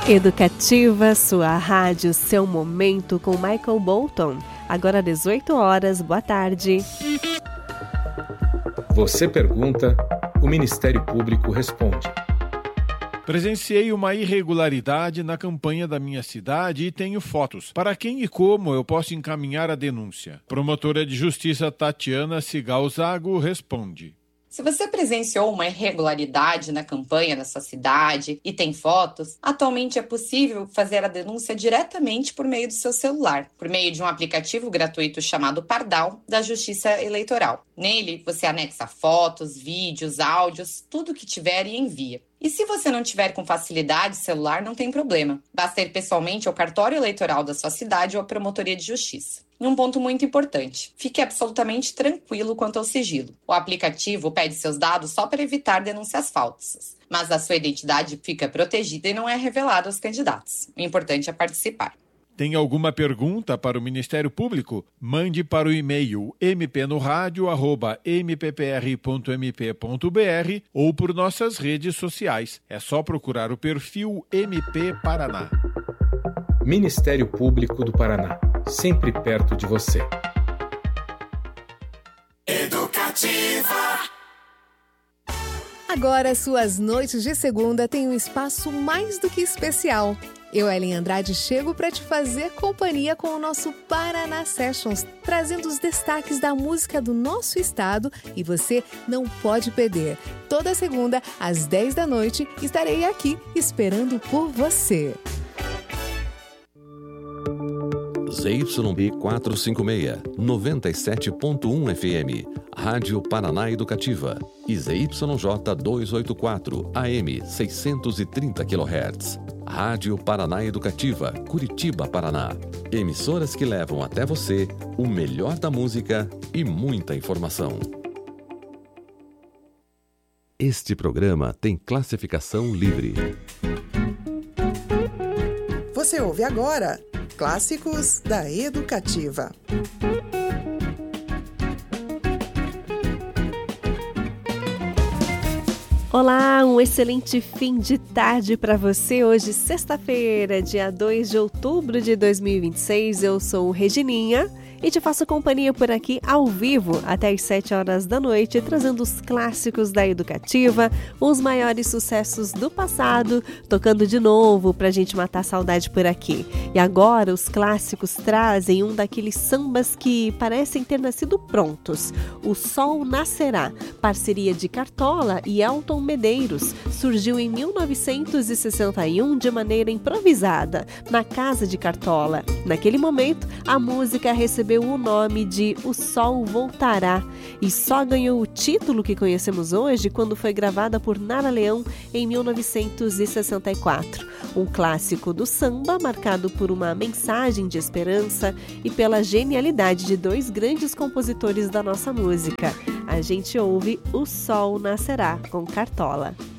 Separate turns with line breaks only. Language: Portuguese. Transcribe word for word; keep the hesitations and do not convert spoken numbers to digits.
Educativa, sua rádio, seu momento com Michael Bolton. Agora dezoito horas, boa tarde.
Você pergunta, o Ministério Público responde.
Presenciei uma irregularidade na campanha da minha cidade e tenho fotos. Para quem e como eu posso encaminhar a denúncia? Promotora de Justiça Tatiana Cigal Zago responde.
Se você presenciou uma irregularidade na campanha da sua cidade e tem fotos, atualmente é possível fazer a denúncia diretamente por meio do seu celular, por meio de um aplicativo gratuito chamado Pardal, da Justiça Eleitoral. Nele, você anexa fotos, vídeos, áudios, tudo que tiver e envia. E se você não tiver com facilidade celular, não tem problema. Basta ir pessoalmente ao cartório eleitoral da sua cidade ou à promotoria de justiça. E um ponto muito importante, fique absolutamente tranquilo quanto ao sigilo. O aplicativo pede seus dados só para evitar denúncias falsas, mas a sua identidade fica protegida e não é revelada aos candidatos. O importante é participar.
Tem alguma pergunta para o Ministério Público? Mande para o e-mail m p no radio arroba m p p r ponto m p ponto b r ou por nossas redes sociais. É só procurar o perfil M P Paraná.
Ministério Público do Paraná, sempre perto de você.
Educativa.
Agora, suas noites de segunda têm um espaço mais do que especial. Eu, Ellen Andrade, chego para te fazer companhia com o nosso Paraná Sessions, trazendo os destaques da música do nosso estado e você não pode perder. Toda segunda, às dez da noite, estarei aqui esperando por você.
Z Y B quatrocentos e cinquenta e seis, noventa e sete ponto um F M, Rádio Paraná Educativa, e Z Y J duzentos e oitenta e quatro, A M seiscentos e trinta quilohertz, Rádio Paraná Educativa, Curitiba, Paraná. Emissoras que levam até você o melhor da música e muita informação. Este programa tem classificação livre.
Você ouve agora Clássicos da Educativa.
Olá, um excelente fim de tarde para você. Hoje, sexta-feira, dia dois de outubro de dois mil e vinte e seis. Eu sou Regininha e te faço companhia por aqui ao vivo até às sete horas da noite, trazendo os clássicos da Educativa, os maiores sucessos do passado, tocando de novo pra gente matar a saudade por aqui. E agora os clássicos trazem um daqueles sambas que parecem ter nascido prontos. O Sol Nascerá, parceria de Cartola e Elton Medeiros, surgiu em mil novecentos e sessenta e um de maneira improvisada, na casa de Cartola. Naquele momento, a música recebeu o nome de O Sol Voltará e só ganhou o título que conhecemos hoje quando foi gravada por Nara Leão em mil novecentos e sessenta e quatro. Um clássico do samba marcado por uma mensagem de esperança e pela genialidade de dois grandes compositores da nossa música. A gente ouve O Sol Nascerá com Cartola.